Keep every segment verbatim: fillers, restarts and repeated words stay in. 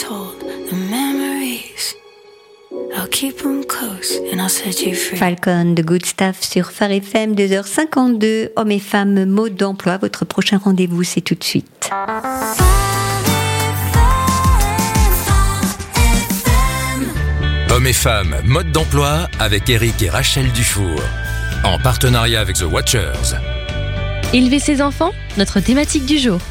memories hold, the memories. I'll keep them close and I'll set you free. Falcon de Good Stuff sur Phare F M, deux heures cinquante-deux. Hommes et femmes, mode d'emploi. Votre prochain rendez-vous, c'est tout de suite. Hommes et femmes, mode d'emploi avec Eric et Rachel Dufour. En partenariat avec The Watchers. Élever ses enfants, notre thématique du jour.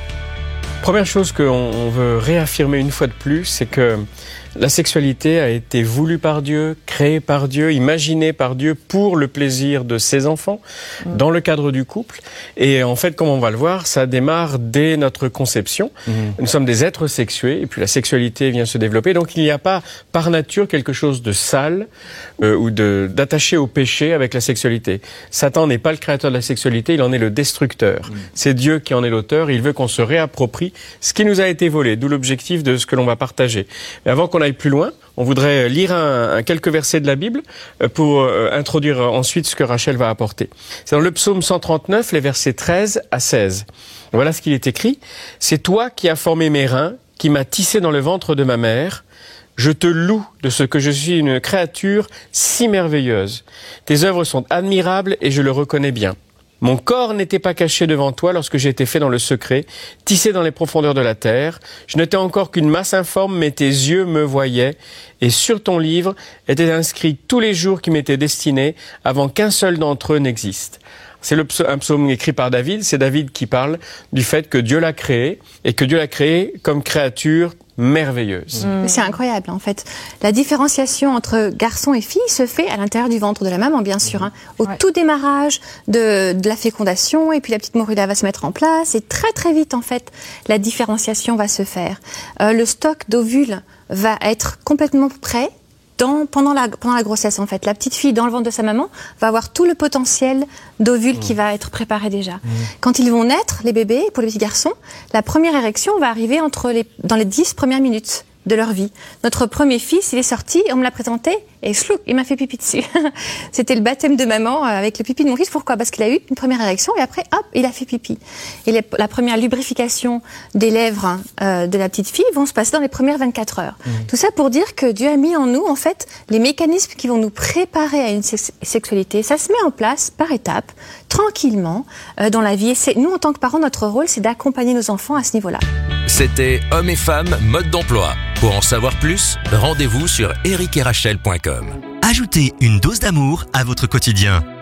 Première chose qu'on veut réaffirmer une fois de plus, c'est que la sexualité a été voulue par Dieu, créée par Dieu, imaginée par Dieu pour le plaisir de ses enfants, mmh. dans le cadre du couple. Et en fait, comme on va le voir, ça démarre dès notre conception. Mmh. Nous sommes des êtres sexués, et puis la sexualité vient se développer. Donc il n'y a pas par nature quelque chose de sale euh, ou de, d'attaché au péché avec la sexualité. Satan n'est pas le créateur de la sexualité, il en est le destructeur. Mmh. C'est Dieu qui en est l'auteur, il veut qu'on se réapproprie ce qui nous a été volé, d'où l'objectif de ce que l'on va partager. Mais avant qu'on aille plus loin, on voudrait lire un, un quelques versets de la Bible pour euh, introduire ensuite ce que Rachel va apporter. C'est dans le psaume cent trente-neuf, les versets treize à seize. Voilà ce qu'il est écrit. « C'est toi qui as formé mes reins, qui m'as tissé dans le ventre de ma mère. Je te loue de ce que je suis une créature si merveilleuse. Tes œuvres sont admirables et je le reconnais bien. Mon corps n'était pas caché devant toi lorsque j'ai été fait dans le secret, tissé dans les profondeurs de la terre. Je n'étais encore qu'une masse informe, mais tes yeux me voyaient. Et sur ton livre étaient inscrits tous les jours qui m'étaient destinés, avant qu'un seul d'entre eux n'existe. » C'est le psaume, un psaume écrit par David. C'est David qui parle du fait que Dieu l'a créé, et que Dieu l'a créé comme créature merveilleuse. Mmh. C'est incroyable en fait. La différenciation entre garçon et fille se fait à l'intérieur du ventre de la maman, bien sûr. Hein. Au ouais. tout démarrage de, de la fécondation, et puis la petite morula va se mettre en place, et très très vite en fait, la différenciation va se faire. Euh, le stock d'ovules va être complètement prêt. Dans, pendant, la, pendant la grossesse, en fait. La petite fille, dans le ventre de sa maman, va avoir tout le potentiel d'ovules mmh. qui va être préparé déjà. Mmh. Quand ils vont naître, les bébés, pour les petits garçons, la première érection va arriver entre les, dans les dix premières minutes de leur vie. Notre premier fils, il est sorti, on me l'a présenté, et slou, il m'a fait pipi dessus. C'était le baptême de maman avec le pipi de mon fils. Pourquoi ? Parce qu'il a eu une première érection, et après, hop, il a fait pipi. Et les, la première lubrification des lèvres euh, de la petite fille vont se passer dans les premières vingt-quatre heures. Mmh. Tout ça pour dire que Dieu a mis en nous, en fait, les mécanismes qui vont nous préparer à une sex- sexualité. Ça se met en place par étapes, tranquillement, euh, dans la vie. Et c'est, nous, en tant que parents, notre rôle, c'est d'accompagner nos enfants à ce niveau-là. C'était Hommes et femmes, mode d'emploi. Pour en savoir plus, rendez-vous sur eric et rachel point com. Ajoutez une dose d'amour à votre quotidien.